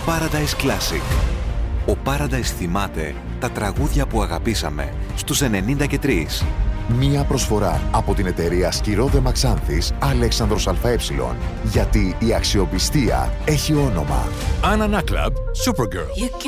Paradise Classic. Ο Paradise θυμάται τα τραγούδια που αγαπήσαμε στους 93. Μία προσφορά από την εταιρεία Σκυρόδε Μαξάνθης Αλέξανδρος ΑΕ. Γιατί η αξιοπιστία έχει όνομα. Anna Naklab, Supergirl.